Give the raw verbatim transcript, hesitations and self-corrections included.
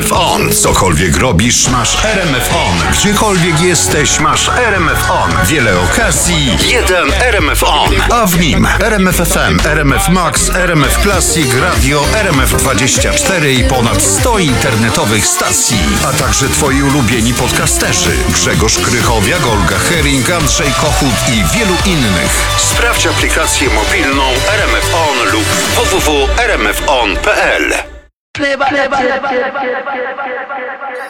M F On. Cokolwiek robisz, masz R M F On. Gdziekolwiek jesteś, masz R M F On. Wiele okazji, jeden R M F On. A w nim R M F F M, R M F Max, R M F Classic, Radio, R M F dwadzieścia cztery i ponad sto internetowych stacji. A także twoi ulubieni podcasterzy. Grzegorz Krychowiak, Olga Hering, Andrzej Kochut i wielu innych. Sprawdź aplikację mobilną R M F On lub w w w kropka r m f on kropka p l.